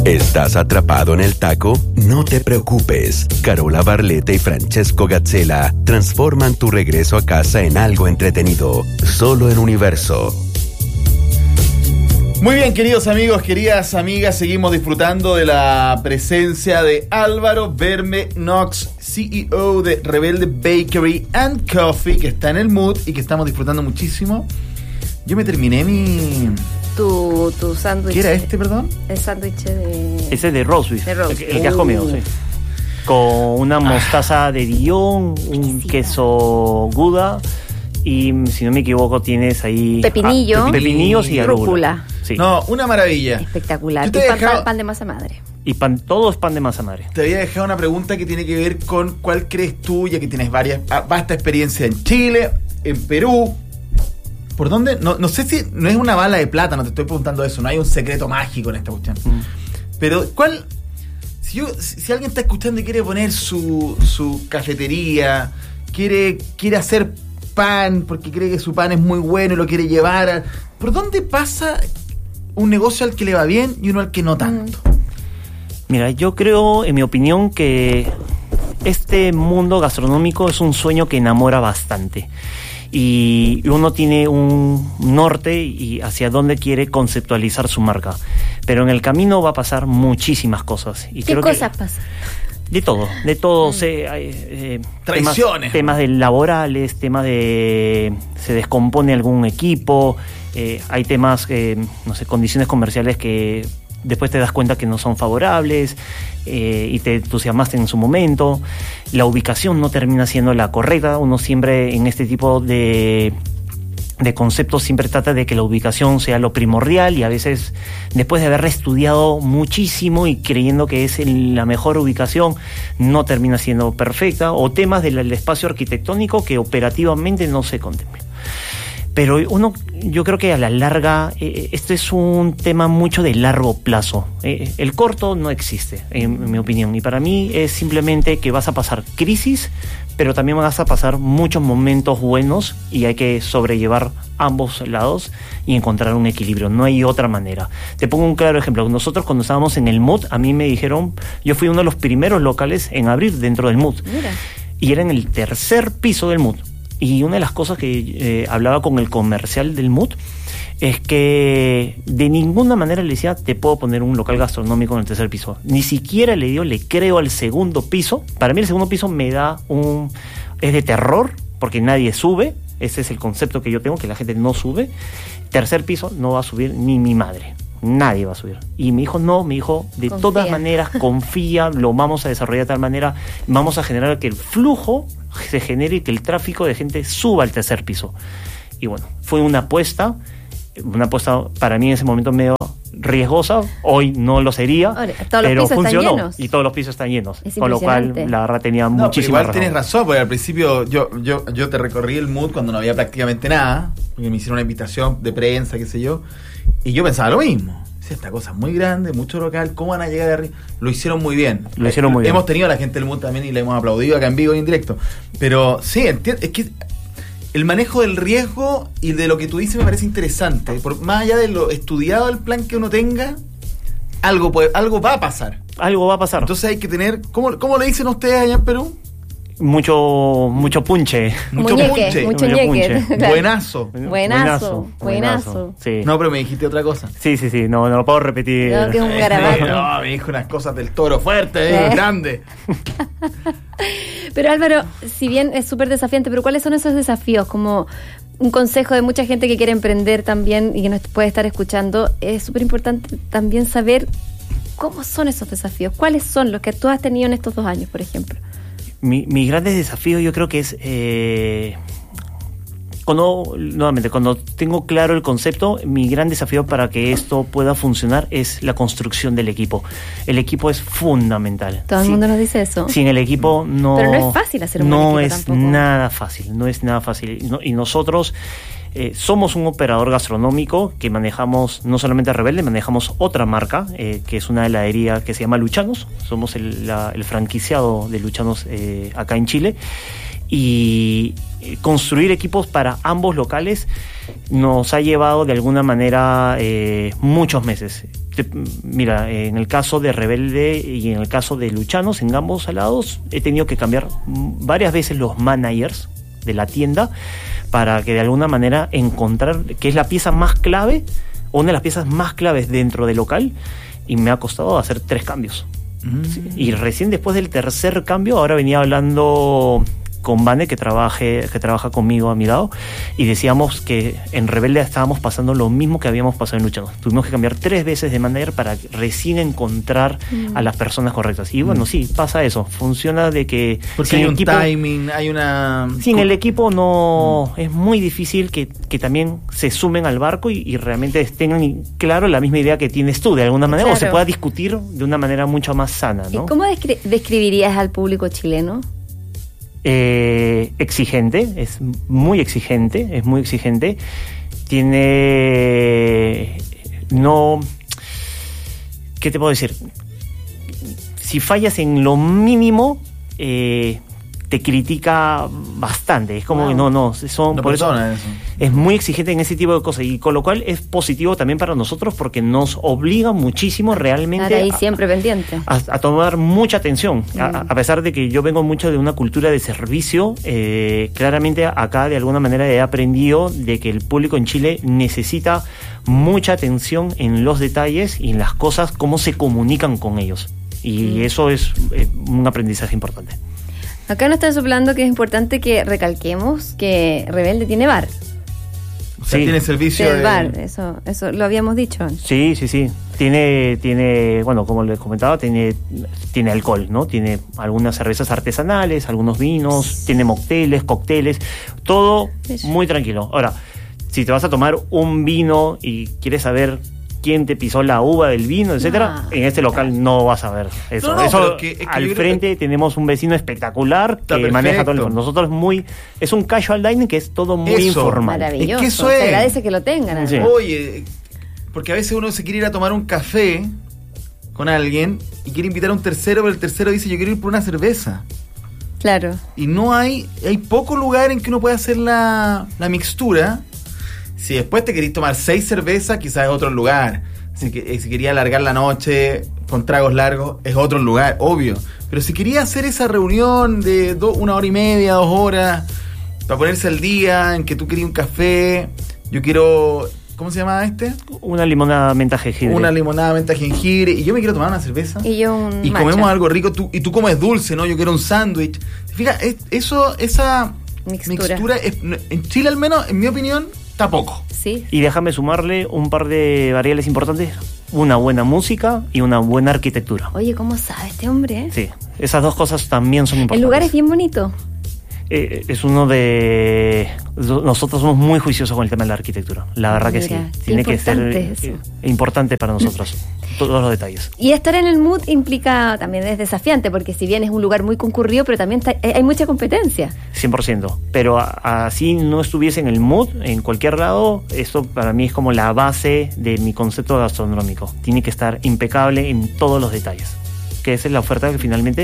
¿Estás atrapado en el taco? No te preocupes. Carola Barletta y Francesco Gazzella transforman tu regreso a casa en algo entretenido, solo en Universo. Muy bien, queridos amigos, queridas amigas, seguimos disfrutando de la presencia de Álvaro Verme Knox, CEO de Rebelde Bakery and Coffee, que está en el mood y que estamos disfrutando muchísimo. Yo me terminé tu sándwich. ¿Qué era este, perdón? El sándwich de... Ese es de roast beef. El que has comido, sí. Con una mostaza de Dijon, un queso Gouda y, si no me equivoco, tienes ahí... Pepinillos y rúcula. Sí. No, una maravilla. Espectacular. Y pan de masa madre. Y todo es pan de masa madre. Te había dejado una pregunta que tiene que ver con cuál crees tú, ya que tienes vasta experiencia en Chile, en Perú. ¿Por dónde? No sé si no es una bala de plata, no te estoy preguntando eso, no hay un secreto mágico en esta cuestión. Pero, ¿cuál? Si alguien está escuchando y quiere poner su cafetería, quiere hacer pan porque cree que su pan es muy bueno y lo quiere llevar, ¿por dónde pasa un negocio al que le va bien y uno al que no tanto? Mira, yo creo, en mi opinión, que este mundo gastronómico es un sueño que enamora bastante. Y uno tiene un norte y hacia dónde quiere conceptualizar su marca. Pero en el camino va a pasar muchísimas cosas. Y ¿Qué cosas pasan? De todo. Traiciones. Temas de laborales, temas de... se descompone algún equipo, hay temas, condiciones comerciales que después te das cuenta que no son favorables y te entusiasmaste en su momento. La ubicación no termina siendo la correcta. Uno siempre en este tipo de conceptos siempre trata de que la ubicación sea lo primordial y a veces después de haber estudiado muchísimo y creyendo que es la mejor ubicación no termina siendo perfecta, o temas del espacio arquitectónico que operativamente no se contempla. Pero yo creo que a la larga, esto es un tema mucho de largo plazo. El corto no existe, en mi opinión. Y para mí es simplemente que vas a pasar crisis, pero también vas a pasar muchos momentos buenos y hay que sobrellevar ambos lados y encontrar un equilibrio. No hay otra manera. Te pongo un claro ejemplo. Nosotros cuando estábamos en el Mood, a mí me dijeron, yo fui uno de los primeros locales en abrir dentro del Mood. Mira. Y era en el tercer piso del Mood. Y una de las cosas que hablaba con el comercial del Mood es que de ninguna manera le decía, te puedo poner un local gastronómico en el tercer piso. Ni siquiera le creo al segundo piso. Para mí el segundo piso es de terror, porque nadie sube. Ese es el concepto que yo tengo, que la gente no sube. Tercer piso no va a subir ni mi madre. Nadie va a subir. Y mi hijo de confía. Todas maneras, confía, lo vamos a desarrollar de tal manera, vamos a generar que el flujo se genere y que el tráfico de gente suba al tercer piso. Y bueno, fue una apuesta para mí en ese momento medio riesgosa, hoy no lo sería, pero funcionó y todos los pisos están llenos, con lo cual la verdad tenía muchísima razón. Igual tienes razón, porque al principio yo te recorrí el Mood cuando no había prácticamente nada, porque me hicieron una invitación de prensa, qué sé yo, y yo pensaba lo mismo. Esta cosa es muy grande, mucho local, ¿cómo van a llegar de arriba? Lo hicieron muy bien. Hemos tenido a la gente del Mood también y le hemos aplaudido acá en vivo y en directo. Pero sí, es que el manejo del riesgo y de lo que tú dices me parece interesante. Más allá de lo estudiado el plan que uno tenga, algo va a pasar. Algo va a pasar. Entonces hay que tener, ¿cómo le dicen ustedes allá en Perú? Mucho punche. Mucho ñeque. Buenazo. Sí. No, pero me dijiste otra cosa. Sí. No lo puedo repetir. No, que es un garabato. No, me dijo unas cosas del toro fuerte, grande. Pero Álvaro, si bien es súper desafiante, pero ¿cuáles son esos desafíos? Como un consejo de mucha gente que quiere emprender también y que nos puede estar escuchando, es súper importante también saber cómo son esos desafíos. ¿Cuáles son los que tú has tenido en estos 2 años, por ejemplo? Mi gran desafío yo creo que es cuando tengo claro el concepto, mi gran desafío para que esto pueda funcionar es la construcción del equipo. El equipo es fundamental. Todo el mundo nos dice eso. Sin el equipo no... Pero no es fácil hacer un buen equipo tampoco. No es nada fácil. Y nosotros somos un operador gastronómico que manejamos, no solamente a Rebelde, manejamos otra marca, que es una heladería que se llama Luchanos. Somos el franquiciado de Luchanos acá en Chile. Y construir equipos para ambos locales nos ha llevado de alguna manera muchos meses. Mira, en el caso de Rebelde y en el caso de Luchanos, en ambos lados, he tenido que cambiar varias veces los managers de la tienda para que de alguna manera encontrar que es la pieza más clave, o una de las piezas más claves dentro del local, y me ha costado hacer 3 cambios. Sí, y recién después del tercer cambio, ahora venía hablando con Vane, que trabaja conmigo a mi lado, y decíamos que en Rebelde estábamos pasando lo mismo que habíamos pasado en Luchanos. Tuvimos que cambiar 3 veces de manager para recién encontrar a las personas correctas. Y bueno, sí, pasa eso. Funciona de que... Porque hay un timing, hay una... Sin el equipo no... Es muy difícil que también se sumen al barco y realmente tengan claro la misma idea que tienes tú, de alguna manera, claro, o se pueda discutir de una manera mucho más sana, ¿no? ¿Y cómo describirías al público chileno? Exigente, es muy exigente, tiene, no, ¿qué te puedo decir? Si fallas en lo mínimo, te critica bastante. Es como que no, son no por eso eso. Es muy exigente en ese tipo de cosas, y con lo cual es positivo también para nosotros porque nos obliga muchísimo realmente estar ahí siempre pendiente a tomar mucha atención. A pesar de que yo vengo mucho de una cultura de servicio, claramente acá de alguna manera he aprendido de que el público en Chile necesita mucha atención en los detalles y en las cosas, cómo se comunican con ellos, y eso es un aprendizaje importante. Acá nos están soplando que es importante que recalquemos que Rebelde tiene bar. O sea, tiene servicio de bar, eso lo habíamos dicho antes. Sí. Tiene, bueno, como les comentaba, tiene alcohol, ¿no? Tiene algunas cervezas artesanales, algunos vinos, tiene mocteles, cócteles, todo muy tranquilo. Ahora, si te vas a tomar un vino y quieres saber quién te pisó la uva del vino, etcétera, en este local no vas a ver eso. Eso al frente tenemos un vecino espectacular que maneja todo el mundo. Nosotros es un casual dining que es todo muy informal. Maravilloso. Es que eso se agradece que lo tengan. Sí. Oye, porque a veces uno se quiere ir a tomar un café con alguien y quiere invitar a un tercero, pero el tercero dice, yo quiero ir por una cerveza. Claro. Y no hay poco lugar en que uno pueda hacer la mixtura. Si después te querís tomar 6 cervezas, quizás es otro lugar. Si querías alargar la noche con tragos largos, es otro lugar, obvio. Pero si querías hacer esa reunión de 1 hora y media, 2 horas, para ponerse al día, en que tú querías un café, yo quiero... ¿Cómo se llama este? Una limonada menta jengibre. Una limonada menta jengibre. Y yo me quiero tomar una cerveza. Y yo un Y matcha. comemos algo rico. Y tú comes dulce, ¿no? Yo quiero un sándwich. Fíjate, esa mixtura en Chile, al menos, en mi opinión, está poco. Sí. Y déjame sumarle un par de variables importantes: una buena música y una buena arquitectura. Oye, ¿cómo sabe este hombre? Sí, esas 2 cosas también son importantes. El lugar es bien bonito. Es uno de... Nosotros somos muy juiciosos con el tema de la arquitectura. La verdad que sí. Tiene que ser importante para nosotros. Todos los detalles. Y estar en el mood implica también, es desafiante, porque si bien es un lugar muy concurrido, pero también hay mucha competencia. 100%. Pero así no estuviese en el mood, en cualquier lado, esto para mí es como la base de mi concepto gastronómico. Tiene que estar impecable en todos los detalles, que esa es la oferta que finalmente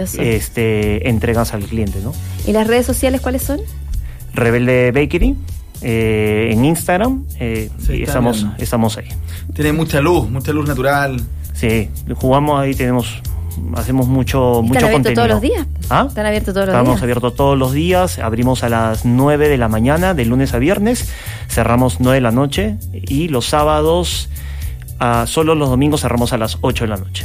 entregas al cliente, ¿no? ¿Y las redes sociales cuáles son? Rebelde Bakery, en Instagram, y estamos ahí. Tiene mucha luz natural. Sí, jugamos ahí, hacemos mucho ¿Están abiertos contenido. todos los días? ¿Ah? ¿Están abiertos todos los días? Estamos abiertos todos los días, abrimos a las 9 de la mañana, de lunes a viernes, cerramos 9 de la noche, y los sábados, solo los domingos cerramos a las 8 de la noche.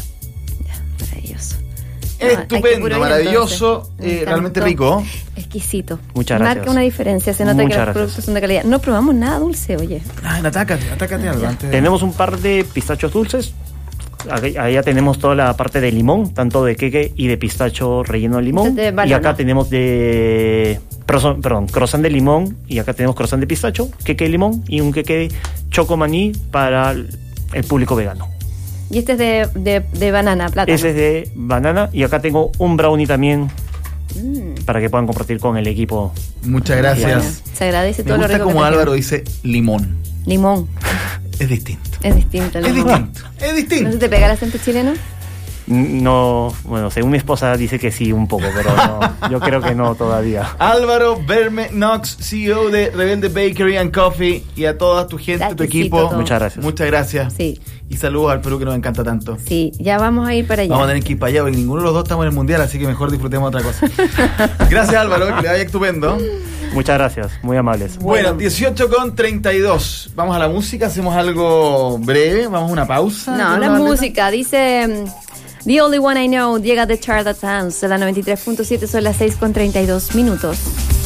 Estupendo, maravilloso, realmente rico. Exquisito. Muchas gracias. Marca una diferencia, se nota Muchas que los productos son de calidad. No probamos nada dulce, oye. Atácate algo. Tenemos un par de pistachos dulces. Allá tenemos toda la parte de limón, tanto de queque y de pistacho relleno de limón. Y acá tenemos croissant de limón, y acá tenemos croissant de pistacho, queque de limón y un queque de chocomaní para el público vegano. Y este es de banana, plátano. Ese es de banana, y acá tengo un brownie también para que puedan compartir con el equipo. Muchas gracias. Bueno, se agradece todo Me lo gusta rico como que Álvaro dice limón. Limón. Es distinto. Es distinto. Es distinto. ¿No se te pega el acento chileno? No, bueno, según mi esposa dice que sí un poco, pero no, yo creo que no todavía. Álvaro Berme Knox, CEO de Rebelde Bakery and Coffee, y a toda tu gente, tu equipo. todo. Muchas gracias. Muchas gracias. Sí. Y saludos al Perú, que nos encanta tanto. Sí, ya vamos a ir para allá. Vamos a tener que ir para allá, porque ninguno de los dos estamos en el mundial, así que mejor disfrutemos otra cosa. Gracias, Álvaro, que le vaya estupendo. Muchas gracias, muy amables. Bueno, 18:32. Vamos a la música, hacemos algo breve, vamos a una pausa. No, la música, dice The Only One I Know, llega de Charlatans, de la 93.7, son las 6:32 minutos.